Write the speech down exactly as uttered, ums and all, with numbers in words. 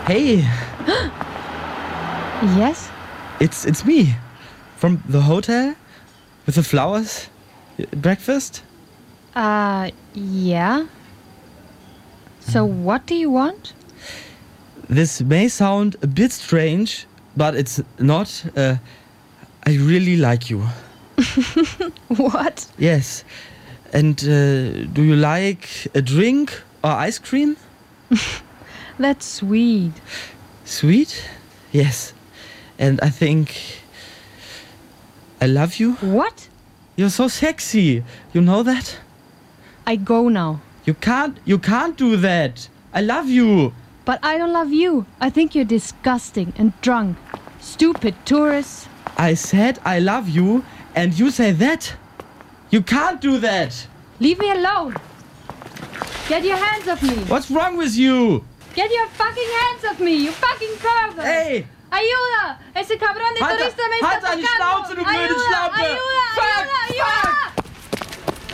Hey. Yes? It's it's me. From the hotel? With the flowers? Breakfast? Uh, yeah. So what do you want? This may sound a bit strange, but it's not. Uh, I really like you. What? Yes. And uh, do you like a drink or ice cream? That's sweet. Sweet? Yes. And I think I love you. What? You're so sexy. You know that? I go now. You can't you can't do that. I love you. But I don't love you. I think you're disgusting and drunk. Stupid tourists. I said I love you and you say that? You can't do that. Leave me alone. Get your hands off me. What's wrong with you? Get your fucking hands off me, you fucking pervert. Hey! Ayuda! Ese cabrón de Halt- turista me halt está deine tocando. Schnauze, du blöde Ayuda, Schlampe! Ayuda!